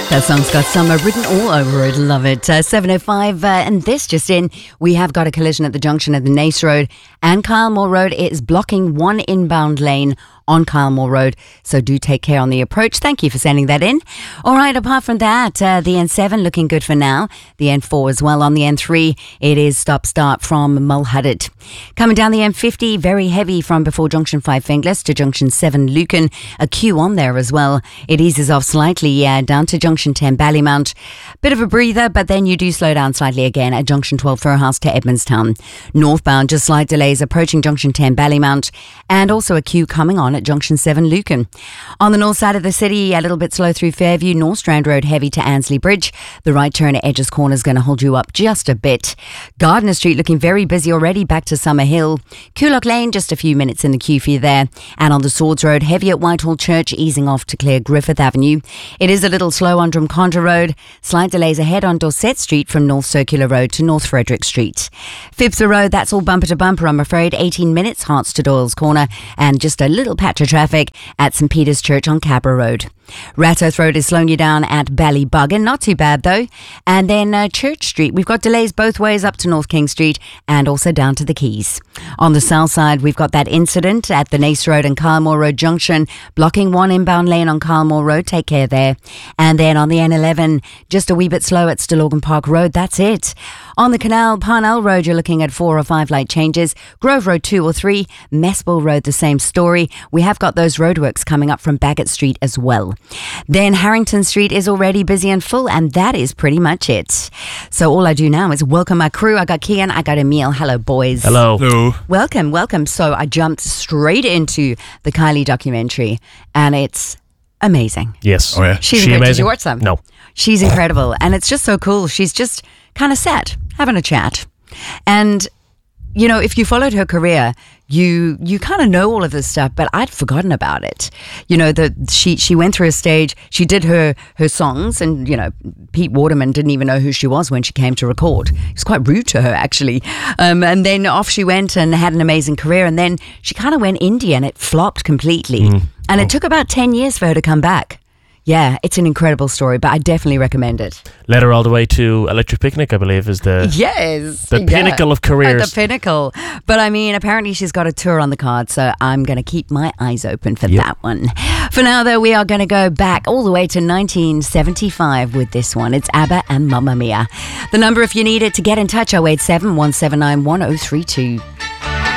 That song's got summer written all over it. Love it. 7:05 and this just in. We have got a collision at the junction of the Naas Road and Kylemore Road. It is blocking one inbound lane on Kylemore Road, so do take care on the approach. Thank you for sending that in. All right, apart from that, the N7 looking good for now. The N4 as well. On the N3, it is stop-start from Mulhuddet. Coming down the M50, very heavy from before Junction 5 Finglas to Junction 7 Lucan. A queue on there as well. It eases off slightly down to Junction 10 Ballymount. Bit of a breather, but then you do slow down slightly again at Junction 12 Fairhouse to Edmondstown. Northbound, just slight delays approaching Junction 10 Ballymount, and also a queue coming on at Junction 7 Lucan. On the north side of the city, a little bit slow through Fairview. North Strand Road heavy to Annesley Bridge. The right turn at Edges Corner is going to hold you up just a bit. Gardner Street looking very busy already, back to Summer Hill. Coolock Lane, just a few minutes in the queue for you there. And on the Swords Road, heavy at Whitehall Church, easing off to clear Griffith Avenue. It is a little slow on Drumcondra Road. Slight delays ahead on Dorset Street from North Circular Road to North Frederick Street. Phibsborough Road, that's all bumper to bumper, I'm afraid. 18 minutes, Hearts to Doyle's Corner, and just a little patch of traffic at St Peter's Church on Cabra Road. Rathoth Road is slowing you down at Ballybuggan, not too bad though. And then Church Street, we've got delays both ways up to North King Street and also down to the Quays. On the south side, we've got that incident at the Naas Road and Kylemore Road junction, blocking one inbound lane on Kylemore Road. Take care there. And then on the N11, just a wee bit slow at Stillorgan Park Road. That's it. On the Canal, Parnell Road, you're looking at 4 or 5 light changes. Grove Road 2 or 3. Mespel Road, the same story. We have got those roadworks coming up from Bagot Street as well. Then Harrington Street is already busy and full, and that is pretty much it. So all I do now is welcome my crew. I got Kian, I got Emil. Hello, boys. Hello. Hello. Welcome. So I jumped straight into the Kylie documentary, and it's amazing. Yes. Oh, yeah. She's She incredible. Did amazing? you watch some? No. She's incredible, and it's just so cool. She's just kind of sat, having a chat. And, you know, if you followed her career, you kind of know all of this stuff, but I'd forgotten about it. You know, she went through a stage, she did her songs, and, you know, Pete Waterman didn't even know who she was when she came to record. It was quite rude to her, actually. And then off she went and had an amazing career, and then she kind of went indie, and it flopped completely. And it took about 10 years for her to come back. Yeah, it's an incredible story, but I definitely recommend it. Led her all the way to Electric Picnic, I believe, is the pinnacle of careers. The pinnacle. But I mean, apparently she's got a tour on the card, so I'm going to keep my eyes open for that one. For now, though, we are going to go back all the way to 1975 with this one. It's ABBA and Mamma Mia. The number, if you need it, to get in touch, 087 179 1032.